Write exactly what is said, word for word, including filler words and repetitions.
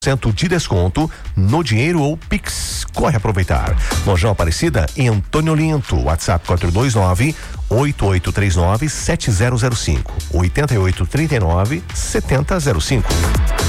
cento de desconto no dinheiro ou Pix. Corre aproveitar. Lojão Aparecida em Antônio Linto. WhatsApp quatro dois nove, oito oito três nove, sete zero zero cinco. oito oito três nove, sete zero zero cinco.